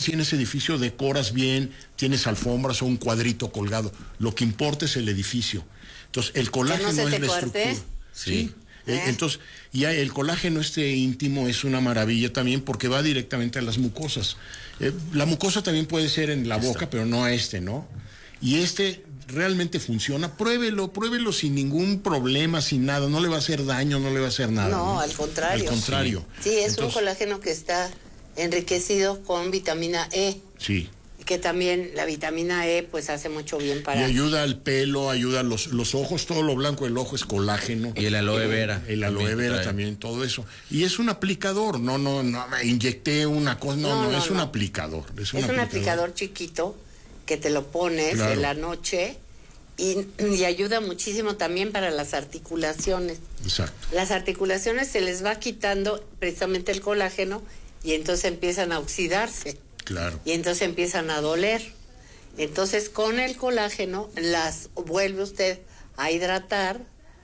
si en ese edificio decoras bien, tienes alfombras o un cuadrito colgado. Lo que importa es el edificio. Entonces, el colágeno es la estructura. Sí. Entonces, ya el colágeno íntimo es una maravilla también porque va directamente a las mucosas. La mucosa también puede ser en la boca, pero no ¿no? Y realmente funciona. Pruébelo sin ningún problema, sin nada. No le va a hacer daño, no le va a hacer nada. No, al contrario. Al contrario. Sí, es un colágeno que está enriquecido con vitamina E. Sí. Que también la vitamina E pues hace mucho bien para... Y ayuda al pelo, ayuda a los ojos, todo lo blanco del ojo es colágeno. Y el aloe vera. El aloe vera también, todo eso. Y es un aplicador, no me inyecté una cosa, no, es un aplicador. Es un aplicador chiquito que te lo pones en la noche y ayuda muchísimo también para las articulaciones. Exacto. Las articulaciones se les va quitando precisamente el colágeno y entonces empiezan a oxidarse. Claro. Y entonces empiezan a doler. Entonces con el colágeno las vuelve usted a hidratar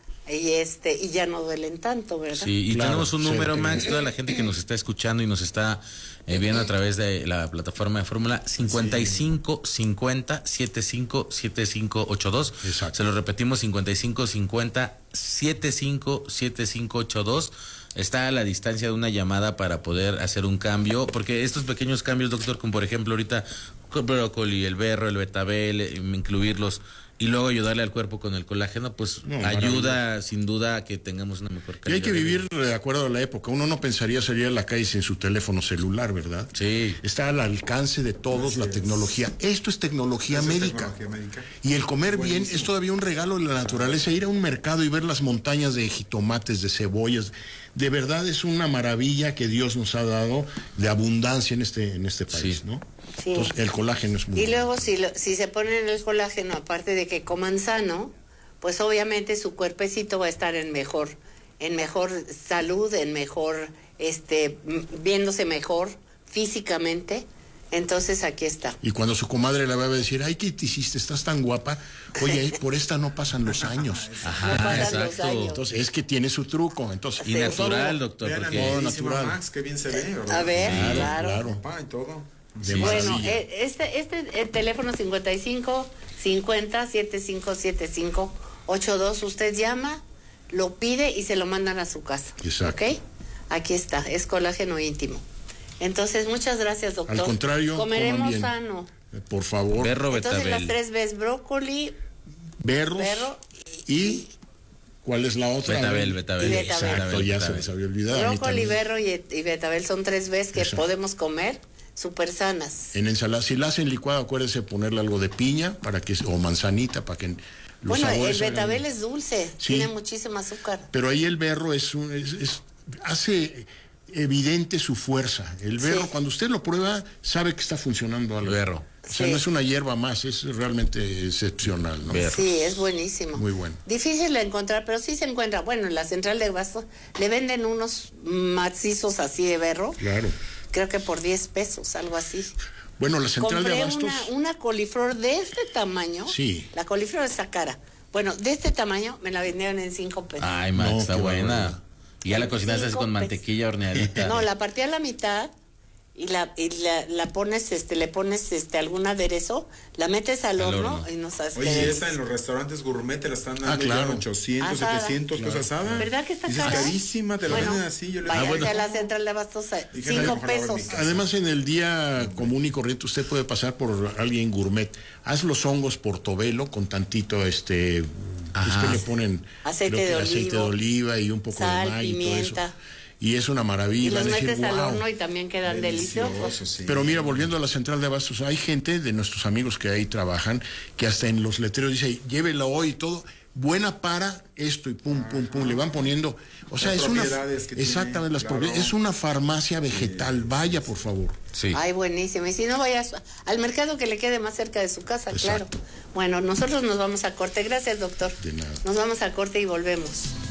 y ya no duelen tanto, ¿verdad? Sí, y tenemos un número, Max, toda la gente que nos está escuchando y nos está viendo a través de la plataforma de Fórmula, 55 50 75 75 82. Exacto. Se lo repetimos, 55 50 75 75 82. Está a la distancia de una llamada para poder hacer un cambio, porque estos pequeños cambios, doctor, como por ejemplo ahorita el brócoli, el berro, el betabel, incluirlos y luego ayudarle al cuerpo con el colágeno, pues ayuda sin duda a que tengamos una mejor calidad. Y hay que vivir de acuerdo a la época. Uno no pensaría salir a la calle sin su teléfono celular, ¿verdad? Sí. Está al alcance de todos la tecnología. Esto es tecnología médica. Y el comer bien es todavía un regalo de la naturaleza. Ir a un mercado y ver las montañas de jitomates, de cebollas, de verdad es una maravilla que Dios nos ha dado de abundancia en este país, ¿no? Sí. Entonces, el colágeno es muy bueno. Luego, si se ponen el colágeno, aparte de que coman sano, pues obviamente su cuerpecito va a estar en mejor salud, viéndose mejor físicamente. Entonces aquí está. Y cuando su comadre la va a decir, ay, ¿qué te hiciste? Estás tan guapa. Oye, por esta no pasan los años. Ajá, no pasan exacto. los años. Entonces es que tiene su truco. Entonces, y natural, doctor. Vean porque natural. Max, qué bien se ve, ¿verdad? A ver, claro. Papá y todo. Bueno, el teléfono 55 50 75 75 82, usted llama, lo pide y se lo mandan a su casa. Exacto. ¿Ok? Aquí está, es colágeno íntimo. Entonces, muchas gracias, doctor. Al contrario, comeremos sano. Por favor. Berro, Entonces, betabel. las 3 veces brócoli, berro y ¿cuál es la otra? Betabel. Exacto, ya se les había olvidado. Brócoli, berro y betabel son 3 veces que podemos comer súper sanas. En ensalada, si la hacen licuado, acuérdense ponerle algo de piña o manzanita para que los sabores el betabel es dulce, tiene muchísimo azúcar. Pero ahí el berro hace evidente su fuerza. El berro, cuando usted lo prueba, sabe que está funcionando algo. El berro. O sea, no es una hierba más, es realmente excepcional, ¿no? Sí, es buenísimo. Muy bueno. Difícil de encontrar, pero sí se encuentra. Bueno, en la central de Abastos le venden unos macizos así de berro. Claro. Creo que por 10 pesos, algo así. Bueno, la central de Abastos... una coliflor de este tamaño. Sí. La coliflor está cara. Bueno, de este tamaño me la vendieron en 5 pesos. Ay, Max, está buena. Barbaridad. Y ya la cocinaste así con mantequilla horneadita. No, la partí a la mitad y la pones, le pones algún aderezo, la metes al horno y no sabes. Oye, esa en los restaurantes gourmet te la están dando ya 800, asada. 700 cosas asadas. ¿Verdad que está cara? Es carísima, te la venden así. Yo le váyanse a la central de Abastos, 5 pesos. Además, en el día común y corriente, usted puede pasar por alguien gourmet. Haz los hongos portobelo con tantito, es que le ponen aceite de oliva y un poco sal, de maíz y todo pimienta. eso. Y es una maravilla. Y los metes al horno y también quedan deliciosos. Sí. Pero mira, volviendo a la central de Abastos, hay gente de nuestros amigos que ahí trabajan, que hasta en los letreros dice, llévelo hoy y todo, buena para esto y pum, le van poniendo, o sea, es una, exactamente, las propiedades, es una farmacia vegetal, vaya por favor. Sí. Ay, buenísimo, y si no vayas al mercado que le quede más cerca de su casa. Exacto. Claro. Bueno, nosotros nos vamos a corte, gracias doctor. De nada. Nos vamos a corte y volvemos.